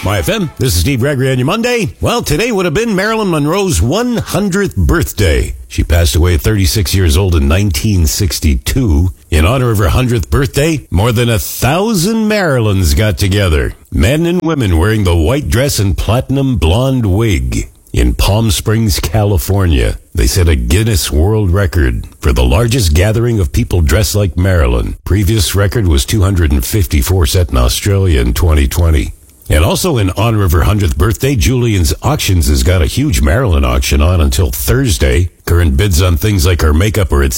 My FM, this is Steve Gregory on your Monday. Well, today would have been Marilyn Monroe's 100th birthday. She passed away at 36 years old in 1962. In honor of her 100th birthday, more than 1,000 Marilyns got together. Men and women wearing the white dress and platinum blonde wig. In Palm Springs, California, they set a Guinness World Record for the largest gathering of people dressed like Marilyn. Previous record was 254 set in Australia in 2020. And also in honor of her 100th birthday, Julian's Auctions has got a huge Marilyn auction on until Thursday. Current bids on things like her makeup are at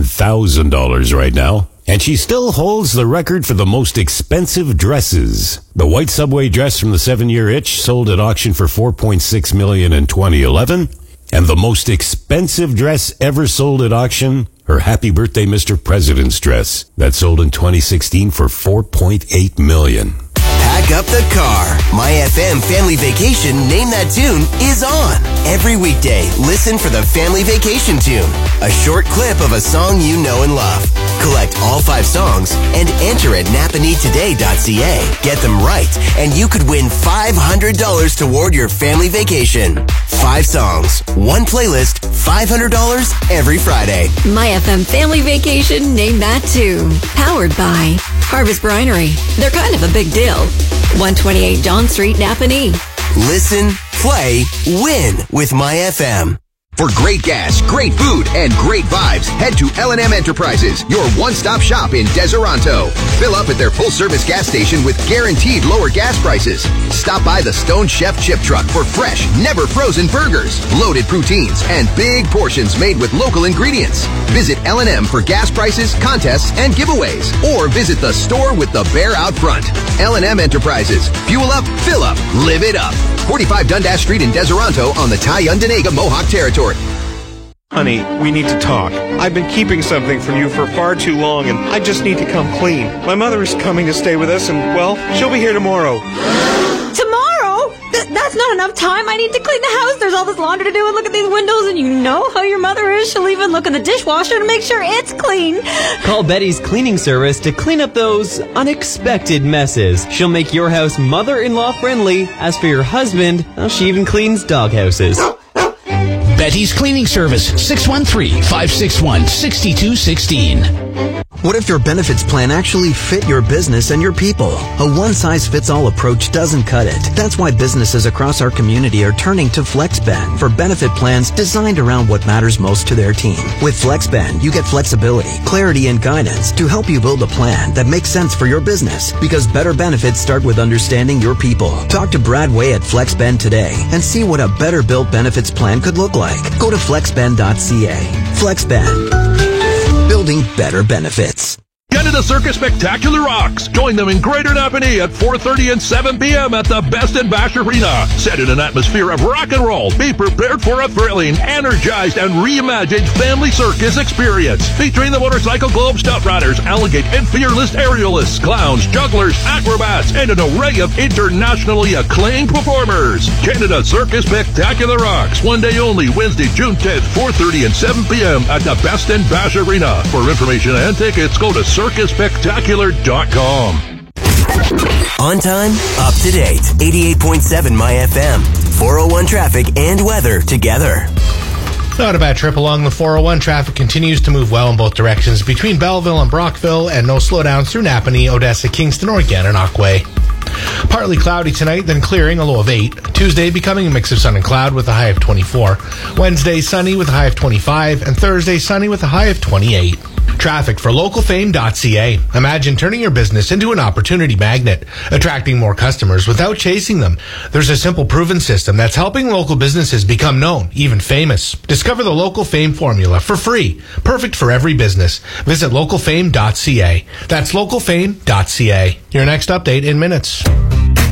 $7,000 right now. And she still holds the record for the most expensive dresses. The white subway dress from the 7-Year Itch sold at auction for $4.6 million in 2011. And the most expensive dress ever sold at auction, her Happy Birthday Mr. President's dress. That sold in 2016 for $4.8 million. Pack up the car. My FM Family Vacation Name That Tune is on. Every weekday, listen for the Family Vacation Tune, a short clip of a song you know and love. Collect all 5 songs and enter at napanitoday.ca. Get them right, and you could win $500 toward your family vacation. 5 songs, 1 playlist, $500 every Friday. My FM Family Vacation Name That Tune. Powered by Harvest Brinery. They're kind of a big deal. 128 John Street, Napanee. Listen, play, win with My FM. For great gas, great food, and great vibes, head to L&M Enterprises, your one-stop shop in Deseronto. Fill up at their full-service gas station with guaranteed lower gas prices. Stop by the Stone Chef Chip Truck for fresh, never-frozen burgers, loaded poutines, and big portions made with local ingredients. Visit L&M for gas prices, contests, and giveaways. Or visit the store with the bear out front. L&M Enterprises. Fuel up, fill up, live it up. 45 Dundas Street in Deseronto on the Tyondenaga Mohawk Territory. Honey, we need to talk. I've been keeping something from you for far too long, and I just need to come clean. My mother is coming to stay with us, and, well, she'll be here tomorrow. Tomorrow? That's not enough time. I need to clean the house. There's all this laundry to do, and look at these windows, and you know how your mother is. She'll even look in the dishwasher to make sure it's clean. Call Betty's Cleaning Service to clean up those unexpected messes. She'll make your house mother-in-law friendly. As for your husband, well, she even cleans doghouses. Betty's Cleaning Service, 613-561-6216. What if your benefits plan actually fit your business and your people? A one-size-fits-all approach doesn't cut it. That's why businesses across our community are turning to FlexBand for benefit plans designed around what matters most to their team. With FlexBand, you get flexibility, clarity, and guidance to help you build a plan that makes sense for your business. Because better benefits start with understanding your people. Talk to Brad Way at FlexBand today and see what a better-built benefits plan could look like. Go to flexband.ca. FlexBand. Building better benefits. Canada Circus Spectacular Rocks. Join them in Greater Napanee at 4:30 and 7 p.m. at the Best in Bash Arena. Set in an atmosphere of rock and roll. Be prepared for a thrilling, energized, and reimagined family circus experience. Featuring the Motorcycle Globe Stunt Riders, Alligate, and Fearless Aerialists, clowns, jugglers, acrobats, and an array of internationally acclaimed performers. Canada Circus Spectacular Rocks. One day only, Wednesday, June 10th, 4:30 and 7 p.m. at the Best in Bash Arena. For information and tickets, go to circusspectacular.com. On time, up to date. 88.7 My FM. 401 traffic and weather together. Not a bad trip along the 401. Traffic continues to move well in both directions between Belleville and Brockville, and no slowdowns through Napanee, Odessa, Kingston, or Gananoque Way. Partly cloudy tonight, then clearing, a low of 8. Tuesday becoming a mix of sun and cloud with a high of 24. Wednesday sunny with a high of 25, and Thursday sunny with a high of 28. Traffic for localfame.ca. Imagine turning your business into an opportunity magnet, attracting more customers without chasing them. There's a simple proven system that's helping local businesses become known, even famous. Discover the Local Fame formula for free. Perfect for every business. Visit localfame.ca. That's localfame.ca. Your next update in minutes.